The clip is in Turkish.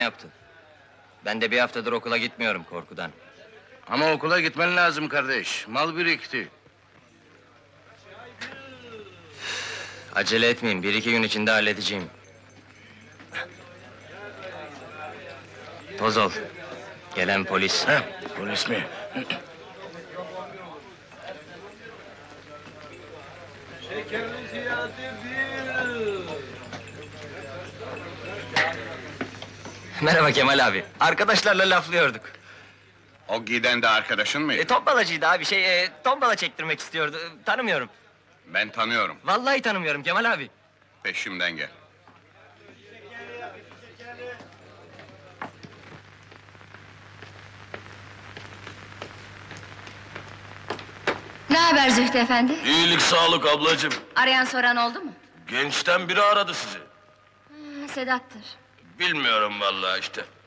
yaptı. Ben de bir haftadır okula gitmiyorum korkudan. Ama okula gitmen lazım kardeş. Mal birikti. Acele etmeyin, bir iki gün içinde halledeceğim. Toz ol. Gelen polis. Heh, polis mi? Merhaba Kemal abi. Arkadaşlarla laflıyorduk. O giden de arkadaşın mıydı? Tombalacıydı abi, tombala çektirmek istiyordu. Tanımıyorum. Ben tanıyorum. Vallahi tanımıyorum Kemal abi. Peşimden gel. Ne haber Zühtü efendi? İyilik sağlık ablacığım. Arayan soran oldu mu? Gençten biri aradı sizi. Sedat'tır. Bilmiyorum vallahi işte.